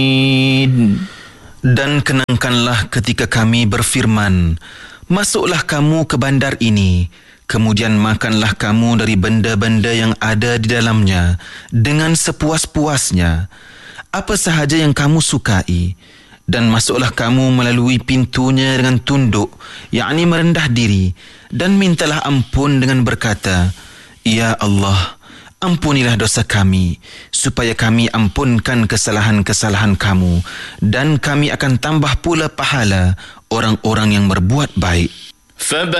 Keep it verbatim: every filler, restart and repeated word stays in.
Dan kenangkanlah ketika kami berfirman, masuklah kamu ke bandar ini, kemudian makanlah kamu dari benda-benda yang ada di dalamnya dengan sepuas-puasnya, apa sahaja yang kamu sukai. Dan masuklah kamu melalui pintunya dengan tunduk, yakni merendah diri, dan mintalah ampun dengan berkata, Ya Allah, ampunilah dosa kami, supaya kami ampunkan kesalahan-kesalahan kamu, dan kami akan tambah pula pahala orang-orang yang berbuat baik.